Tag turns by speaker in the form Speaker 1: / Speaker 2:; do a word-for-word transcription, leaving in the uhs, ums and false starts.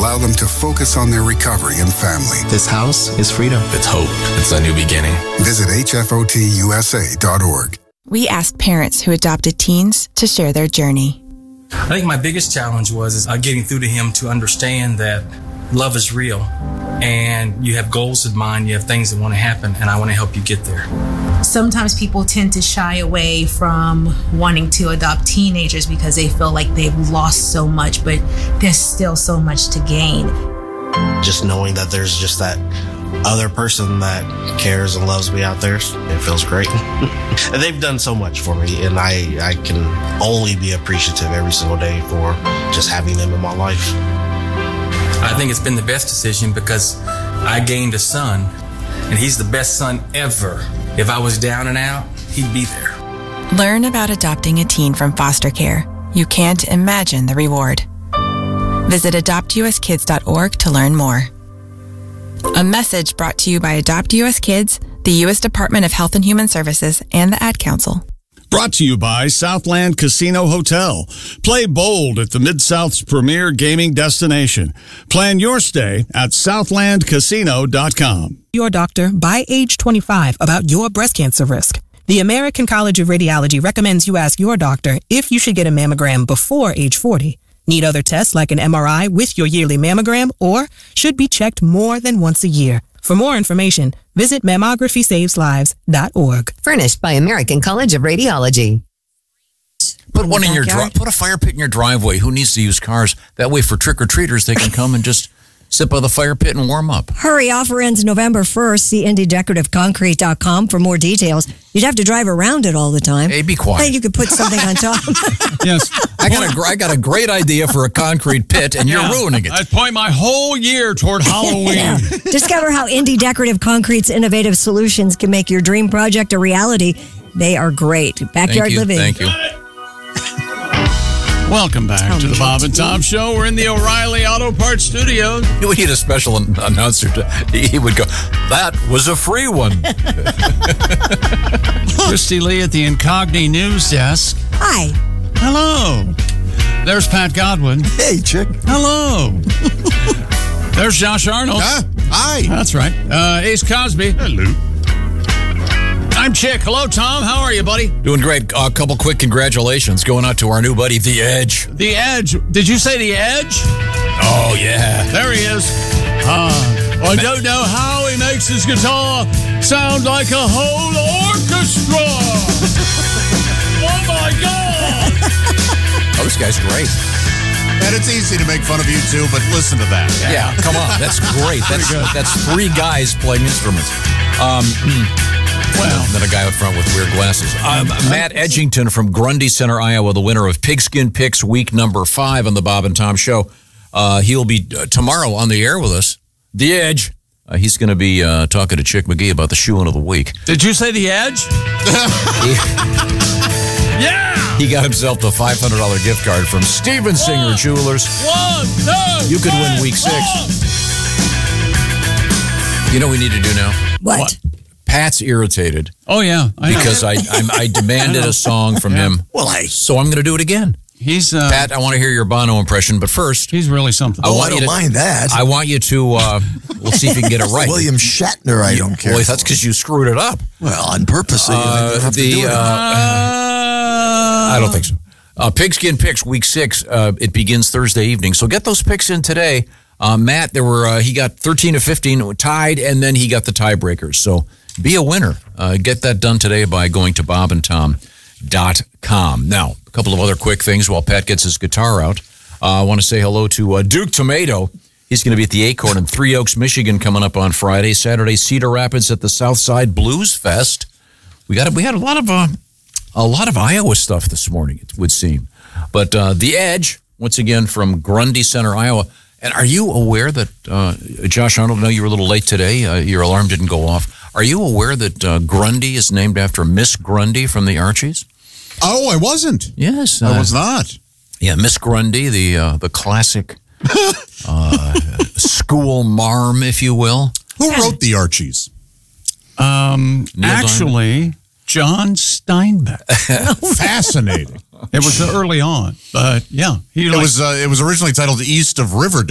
Speaker 1: allow them to focus on their recovery and family.
Speaker 2: This house is freedom.
Speaker 3: It's hope. It's a new beginning.
Speaker 1: Visit H F O T U S A dot org.
Speaker 4: We asked parents who adopted teens to share their journey.
Speaker 5: I think my biggest challenge was is, uh, getting through to him to understand that love is real and you have goals in mind, you have things that want to happen, and I want to help you get there.
Speaker 6: Sometimes people tend to shy away from wanting to adopt teenagers because they feel like they've lost so much, but there's still so much to gain.
Speaker 2: Just knowing that there's just that other person that cares and loves me out there, it feels great. And they've done so much for me, and I, I can only be appreciative every single day for just having them in my life.
Speaker 5: I think it's been the best decision because I gained a son, and he's the best son ever. If I was down and out, he'd be there.
Speaker 4: Learn about adopting a teen from foster care. You can't imagine the reward. Visit adopt U S kids dot org to learn more. A message brought to you by Adopt U S Kids, the U S Department of Health and Human Services, and the Ad Council.
Speaker 7: Brought to you by Southland Casino Hotel. Play bold at the Mid-South's premier gaming destination. Plan your stay at southland casino dot com.
Speaker 8: Your doctor by age twenty-five about your breast cancer risk. The American College of Radiology recommends you ask your doctor if you should get a mammogram before age forty. Need other tests like an M R I with your yearly mammogram, or should be checked more than once a year. For more information, visit mammography saves lives dot org.
Speaker 9: Furnished by American College of Radiology.
Speaker 3: Put one in your dri- put a fire pit in your driveway. Who needs to use cars? That way, for trick or treaters, they can come and just sit by the fire pit and warm up.
Speaker 10: Hurry, offer ends November first. See Indy Decorative Concrete dot com for more details. You'd have to drive around it all the time.
Speaker 3: Hey, be quiet.
Speaker 10: Hey, you could put something on top.
Speaker 7: Yes.
Speaker 3: I got a gr- I got a great idea for a concrete pit, and
Speaker 7: Yeah.
Speaker 3: you're ruining it.
Speaker 7: I'd point my whole year toward Halloween.
Speaker 10: Yeah. Discover how Indy Decorative Concrete's innovative solutions can make your dream project a reality. They are great. Backyard
Speaker 3: Thank you.
Speaker 10: living.
Speaker 3: Thank you.
Speaker 7: Welcome back to the Bob and Tom Show. We're in the O'Reilly Auto Parts Studios.
Speaker 3: We need a special an- announcer. To, he would go, that was a free one.
Speaker 7: Christy Lee at the Incogni News Desk.
Speaker 10: Hi.
Speaker 7: Hello. There's Pat Godwin.
Speaker 11: Hey, chick.
Speaker 7: Hello. There's Josh Arnold.
Speaker 11: Huh? Hi.
Speaker 7: That's right. Uh, Ace Cosby.
Speaker 11: Hello.
Speaker 7: I'm Chick. Hello, Tom. How are you, buddy?
Speaker 3: Doing great. A uh, couple quick congratulations going out to our new buddy, The Edge.
Speaker 7: The Edge. Did you say The Edge?
Speaker 3: Oh, yeah.
Speaker 7: There he is. Uh, I don't know how he makes his guitar sound like a whole orchestra. Oh, my God.
Speaker 3: Oh, this guy's great.
Speaker 11: And it's easy to make fun of you, too, but listen to that.
Speaker 3: Yeah, come on. That's great. That's that's three guys playing instruments. Um, well, then a guy up front with weird glasses. Um, Matt Edgington from Grundy Center, Iowa, the winner of Pigskin Picks week number five on the Bob and Tom Show. Uh, he'll be uh, tomorrow on the air with us. The Edge. Uh, he's going to be uh, talking to Chick McGee about the shoe-in of the week.
Speaker 7: Did you say The Edge? Yeah!
Speaker 3: He got himself the five hundred dollars gift card from Steven Singer one, Jewelers.
Speaker 7: One, two,
Speaker 3: You could win week six. One. You know what we need to do now?
Speaker 10: What? what?
Speaker 3: Pat's irritated.
Speaker 7: Oh, yeah.
Speaker 3: I because I I, I demanded I a song from yeah. him.
Speaker 11: Well, I...
Speaker 3: So I'm going to do it again.
Speaker 7: He's uh,
Speaker 3: Pat, I want to hear your Bono impression, but first...
Speaker 7: He's really something.
Speaker 11: I, oh, I don't to, mind that.
Speaker 3: I want you to... Uh, we'll see if you can get it right.
Speaker 11: William Shatner, I don't care.
Speaker 3: Boy, that's because you screwed it up.
Speaker 11: Well, on purpose. So
Speaker 3: uh,
Speaker 11: you have
Speaker 3: the,
Speaker 11: to do it.
Speaker 3: Uh, I don't think so. Uh, Pigskin Picks, week six. Uh, it begins Thursday evening. So get those picks in today. Uh, Matt, there were uh, he got thirteen to fifteen, tied, and then he got the tiebreakers. So be a winner. Uh, get that done today by going to bob and tom dot com. Now, a couple of other quick things while Pat gets his guitar out. Uh, I want to say hello to uh, Duke Tomato. He's going to be at the Acorn in Three Oaks, Michigan, coming up on Friday. Saturday, Cedar Rapids at the Southside Blues Fest. We got we had a lot of uh, a lot of Iowa stuff this morning, it would seem. But uh, The Edge, once again, from Grundy Center, Iowa. And are you aware that, uh, Josh Arnold, I know you were a little late today. Uh, your alarm didn't go off. Are you aware that uh, Grundy is named after Miss Grundy from the Archies?
Speaker 11: Oh, I wasn't.
Speaker 3: Yes.
Speaker 11: I
Speaker 3: uh,
Speaker 11: was not.
Speaker 3: Yeah, Miss Grundy, the uh, the classic uh, school marm, if you will.
Speaker 11: Who wrote the Archies?
Speaker 7: Um, actually, Diamond? John Steinbeck.
Speaker 11: Fascinating.
Speaker 7: It was early on, but yeah. He
Speaker 11: it,
Speaker 7: like,
Speaker 11: was, uh, it was originally titled East of Riverdale.